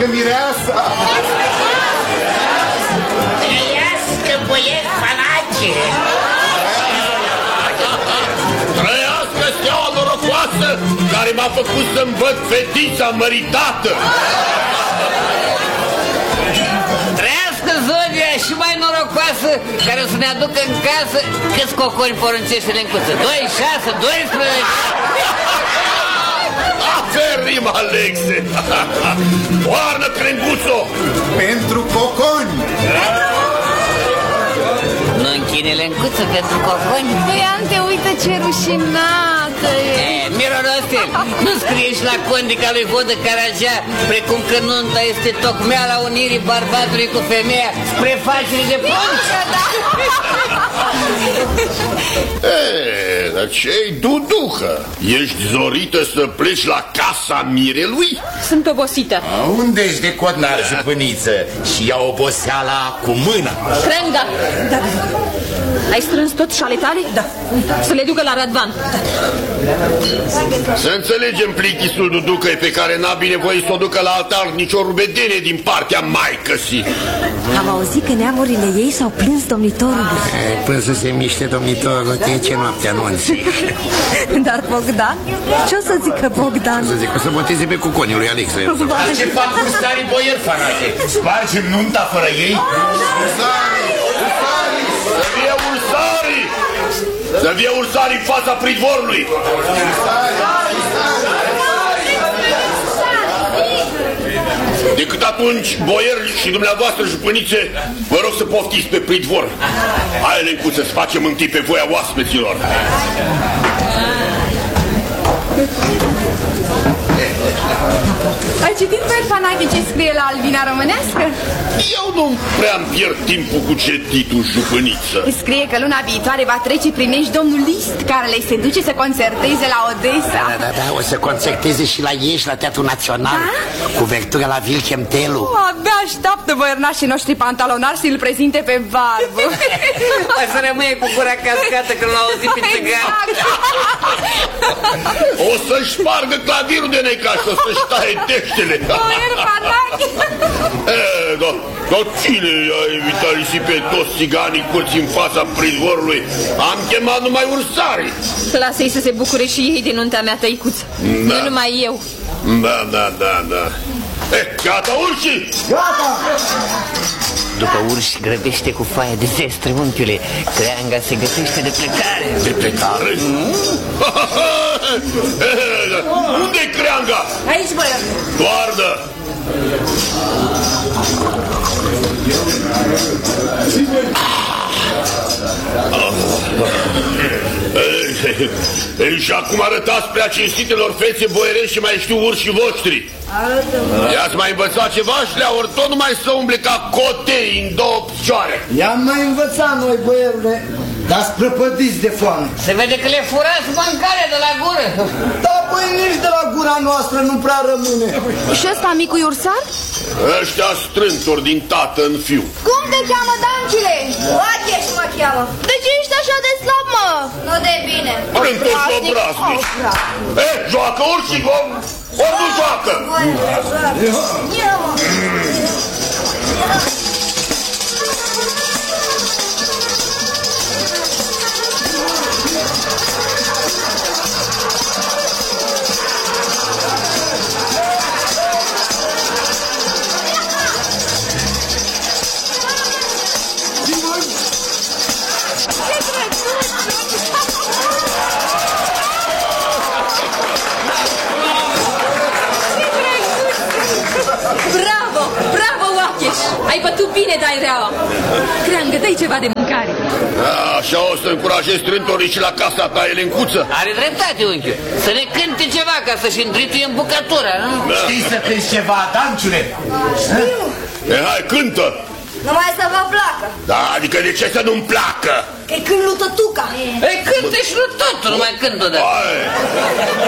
trăiască mireasa! Trăiască băieți fanace! Trăiască steaua norocoasă care m-a făcut să-mi văd fetița măritată! Trăiască Zodia și mai norocoasă care o să ne aducă în casă câți coconi poruncește Lencuță? 2, 6, 12... Aferim, Alexe! Toarnă, Crenguțo! Pentru coconi! Nu închine Lencuță pentru coconi? Păi, Ante, uite ce rușinată e. Mirorostel, nu scrie și la condica lui Vodă Caragea precum că nunta este tocmeala unirii bărbatului cu femeia spre facere de punci? Dar ce-i, Duducă? Ești zorită să pleci la casa mirelui? Sunt obosită. Unde ești de codnar, jupâniță? Și ia oboseala cu mâna. Crengă! Da. Ai strâns tot șale tale? Da. Să le ducă la Radvan. Să înțelegem plictisul Duducăi pe care n-a binevoie să o ducă la altar nicio rubedenie din partea maicăsii. Am auzit că neamurile ei s-au plâns domnitorului. Până să se miște domnitorul, ce noapte anunți. Dar Bogdan? Ce o să zică Bogdan? O să zic, o să boteze pe cuconii lui Alex. Ce fac ursarii boieri fanate? Spargem nunta fără ei? Să fie ursarii! Să fie ursarii în fața pridvorului! Decât atunci, boieri și dumneavoastră, jupânițe, vă rog să poftiți pe pridvor. Hai, Lencuță, să facem întâi pe voia oaspeților. Ai citit pe Fanache ce scrie la Albina Românească? Eu nu prea-mi pierd timpul cu cetitul, jupâniță. Scrie că luna viitoare va trece prin aici domnul Liszt, care le se duce să concerteze la Odessa. Da, o să concerteze și la Ieși, la Teatrul Național, cu vertura la Wilhelm Tellu. Abia așteaptă băiernașii noștri pantalonari să-l prezinte pe barbă. O să rămâie cu gura cascată când l-au auzit pe țigan. O să-și spargă clavirul de necaș, o să-și taie teștele. Dar cine a evitalit pe toți țiganii curți în fața pridvorului? Am chemat numai ursarii. Lasă-i să se bucure și ei de nuntea mea, tăicuță. Da. Nu numai eu. Da. Gata, urși! Gata! După urși grăbește cu foaia de zestre, unchiule. Creanga se găsește de plecare. De plecare? Unde-i creanga? Aici, băiat. Toardă! Și acum arătați prea cinstitelor fețe boierești și mai știu urșii voștri. I-ați mai învățat ceva și le-a ori tot numai să umble ca cotei în două picioare. I-am mai învățat noi, băierule, dar sprăpădiți de foame. Se vede că le furați mâncarea de la gură. Da, băi, nici de la gura noastră nu prea rămâne. Și ăsta micul ursar? Ăștia strântori din tată în fiu. Cum te cheamă, Dancile? Oacheș mă cheamă. De ce ești așa de slab, mă? Nu de bine. Strântori obraznici. Joacă urșii, gom? Ori nu joacă? Ia, mă. Bravo, Oacheș! Ai bătut bine, Daireaua! Creangă, dă-i ceva de mâncare! Așa o să încurajez strântorii și la casa ta, Elencuță. Are dreptate, unchiul. Să ne cânte ceva ca să-și îndrituie în bucătura, nu? Știi să cânti ceva, Danciule? Hai, cântă! Numai să vă placă. Da, adică de ce să nu-mi placă? Că-i când lui tătuca. Ei, cânte și nu tot, numai când odată.